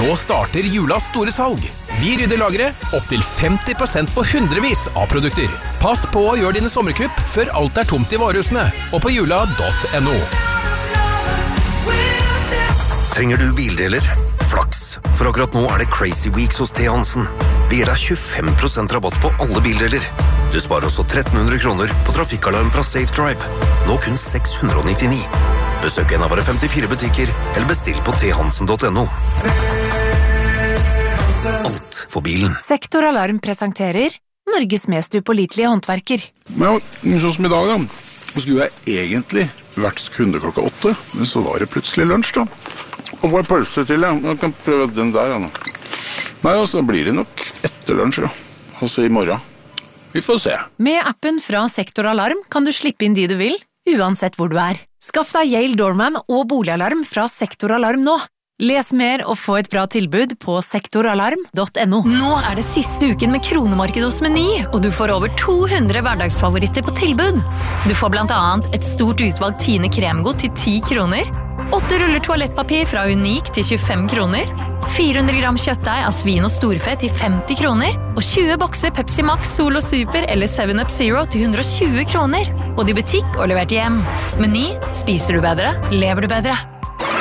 Nå starter julas store salg. Vi rydder lageret opp til 50% på hundrevis av produkter. Pass på å gjøre dine sommerkupp før alt tomt i varehusene og på jula.no. Trenger du bildeler? Flaks, for akkurat nå det Crazy Weeks hos T. Hansen. Det gir deg 25% rabatt på alle bildeler. Du sparer også 1300 kroner på trafikkalarm fra Safe Drive. Nå kun 699. Besøk en av våre 54 butikker, eller bestill på thansen.no. Alt for bilen. Sektoralarm presenterer Norges mest upålitelige håndverker. Ja, sånn som i dag da. Skulle jeg egentlig vært kunde klokka 8, men så var det plutselig lunsj da. Og hva pølse til, ja? Jeg kan prøve den der, ja. Nei, altså, blir det nok etter lunsj, ja. Altså i morgen. Vi får se. Med appen fra Sektoralarm kan du slippe inn de du vil, uansett hvor du Skaff deg Yale Doorman og boligalarm fra Sektoralarm nå. Les mer og få et bra tilbud på sektoralarm.no. Nå det siste uken med kronemarked hos Meny, og du får over 200 hverdagsfavoritter på tilbud. Du får blant annet et stort utvalg Tine kremgodt til 10 kroner, 8 ruller toalettpapir fra Unik til 25 kroner, 400 gram kjøttdeig av svin og storfe til 50 kroner, og 20 bokser Pepsi Max, Solo Super eller 7up Zero til 120 kroner. Både i butikk og levert hjem. Meny, spiser du bedre, lever du bedre.